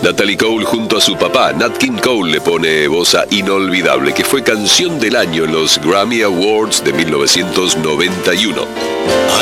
Natalie Cole junto a su papá, Nat King Cole, le pone voz a Inolvidable, que fue canción del año en los Grammy Awards de 1991.